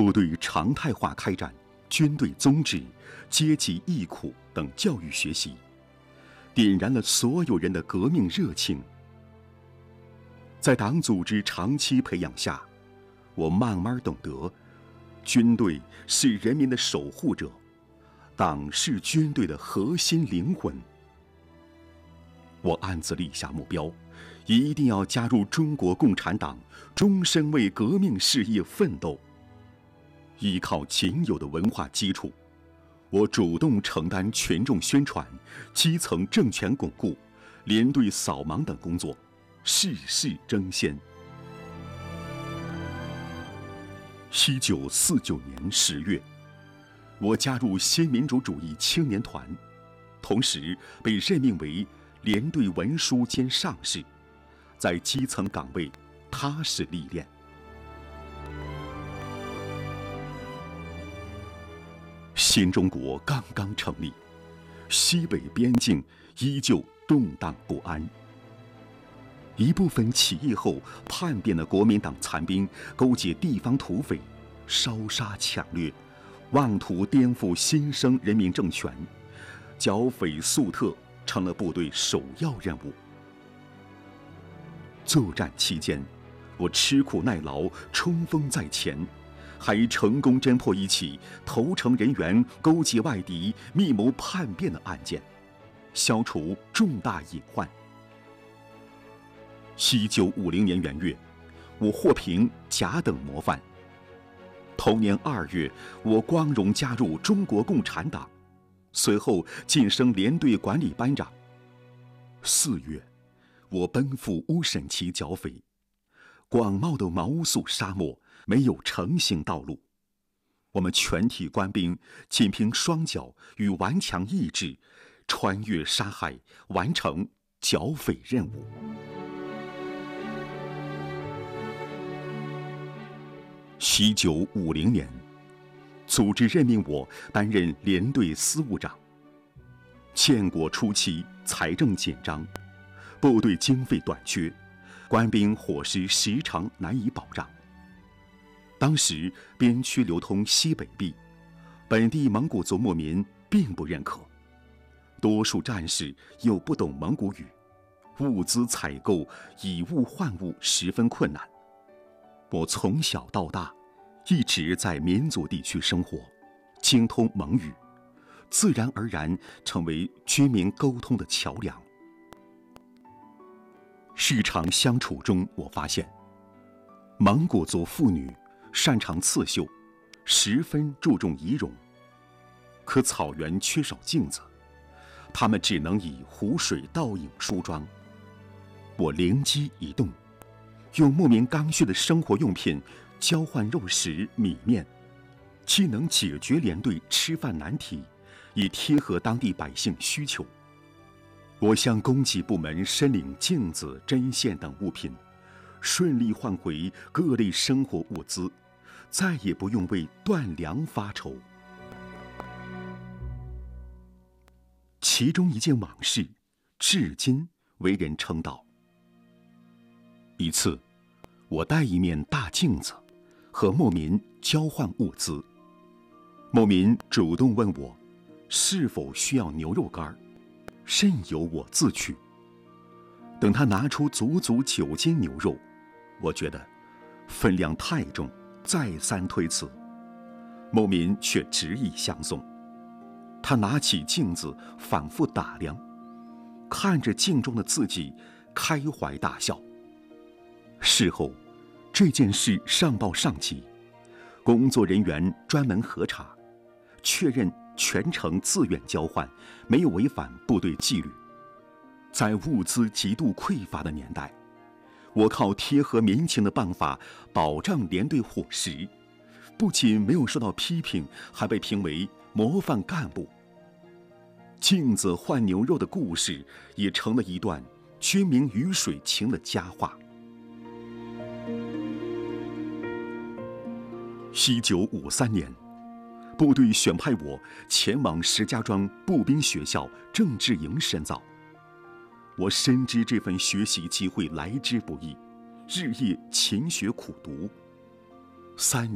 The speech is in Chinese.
部队常态化开展军队宗旨、阶级忆苦等教育学习，点燃了所有人的革命热情。在党组织长期培养下，我慢慢懂得，军队是人民的守护者，党是军队的核心灵魂。我暗自立下目标，一定要加入中国共产党，终身为革命事业奋斗。依靠仅有的文化基础，我主动承担群众宣传、基层政权巩固、连队扫盲等工作，事事争先。1949年10月，我加入新民主主义青年团，同时被任命为连队文书兼上士，在基层岗位踏实历练。新中国刚刚成立，西北边境依旧动荡不安。一部分起义后叛变的国民党残兵勾结地方土匪，烧杀抢掠，妄图颠覆新生人民政权，剿匪肃特成了部队首要任务。作战期间，我吃苦耐劳，冲锋在前，还成功侦破一起投诚人员勾结外敌、密谋叛变的案件，消除重大隐患。1950年元月，我获评甲等模范。同年2月，我光荣加入中国共产党，随后晋升连队管理班长。4月，我奔赴乌审旗剿匪。广袤的毛乌素沙漠没有成行道路，我们全体官兵仅凭双脚与顽强意志，穿越沙海，完成剿匪任务。1950年，组织任命我担任连队司务长。建国初期，财政紧张，部队经费短缺，官兵伙食时常难以保障。当时边区流通西北币，本地蒙古族牧民并不认可，多数战士又不懂蒙古语，物资采购以物换物十分困难。我从小到大一直在民族地区生活，精通蒙语，自然而然成为居民沟通的桥梁。日常相处中，我发现蒙古族妇女擅长刺绣，十分注重仪容。可草原缺少镜子，她们只能以湖水倒影梳妆。我灵机一动，用牧民刚需的生活用品交换肉食、米面，既能解决连队吃饭难题，也贴合当地百姓需求。我向供给部门申领镜子、针线等物品，顺利换回各类生活物资，再也不用为断粮发愁。其中一件往事，至今为人称道。一次，我带一面大镜子，和牧民交换物资。牧民主动问我，是否需要牛肉干，任由我自取。等他拿出足足9斤牛肉，我觉得分量太重，再三推辞。牧民却执意相送。他拿起镜子反复打量，看着镜中的自己，开怀大笑。事后，这件事上报上级，工作人员专门核查，确认全程自愿交换，没有违反部队纪律。在物资极度匮乏的年代，我靠贴合民情的办法保障连队伙食，不仅没有受到批评，还被评为模范干部。镜子换牛肉的故事也成了一段军民鱼水情的佳话。1953年，部队选派我前往石家庄步兵学校政治营深造。我深知这份学习机会来之不易，日夜勤学苦读。3年